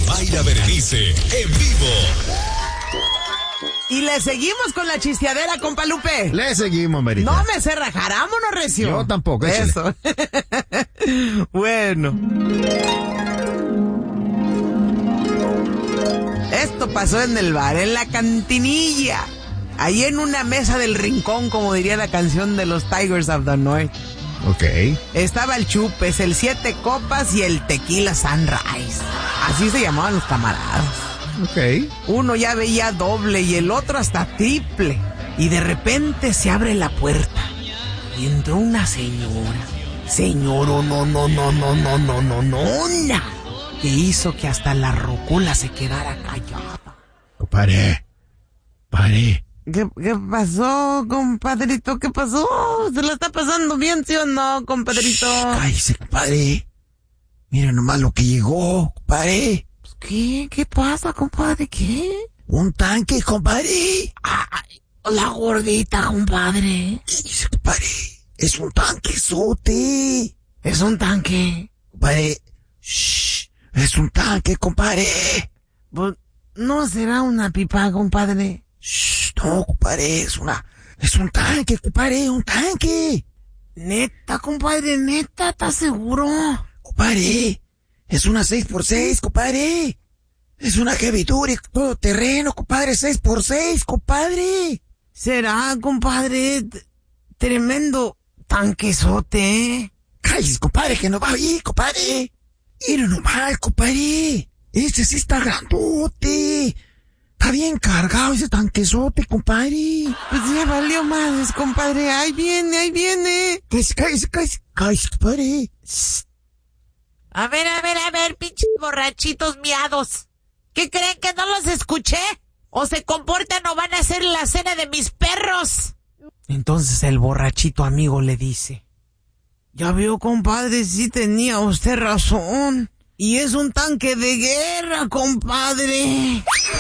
Mayra Berenice, en vivo. Y le seguimos con la chisteadera, compa Lupe. Le seguimos, Marita. No me cerra, jarámonos, recio. Yo tampoco, échale. Eso. Bueno. Esto pasó en el bar, en la cantinilla. Ahí en una mesa del rincón, como diría la canción de los Tigers of the North. Ok. Estaba el Chupes, el 7 Copas y el Tequila Sunrise. Así se llamaban los camaradas. Ok. Uno ya veía doble y el otro hasta triple. Y de repente se abre la puerta y entró una señora. Señora, no, que hizo que hasta la rocula se quedara callada. Compadre. ¿Qué pasó, compadrito? ¿Qué pasó? ¿Se la está pasando bien, sí o no, compadrito? Cállese, compadre. Mira nomás lo que llegó, compadre. ¿Qué pasa, compadre? ¿Qué? Un tanque, compadre. Ay, la gordita, compadre. Cállese, compadre. Es un tanquezote. Es un tanque. Compadre. Shh. Es un tanque, compadre. Pues, ¿no será una pipa, compadre? Shh. No, compadre. Es un tanque, compadre. Un tanque. Neta, compadre, neta, ¿estás seguro? Compadre. Es una 6x6, compadre. Es una Heavy Duty, todo terreno, compadre. 6x6, compadre. ¿Será, compadre? Tremendo tanquesote. Cállese, compadre, que no va ahí, compadre. Mira nomás, compadre. Ese sí está grandote. Está bien cargado ese tanquesote, compadre. Pues ya valió más, compadre. Ahí viene. Cállese, compadre. A ver, pinches borrachitos miados. ¿Qué creen que no los escuché? ¿O se comportan o van a hacer la cena de mis perros? Entonces el borrachito amigo le dice: ya veo, compadre, sí tenía usted razón. Y es un tanque de guerra, compadre.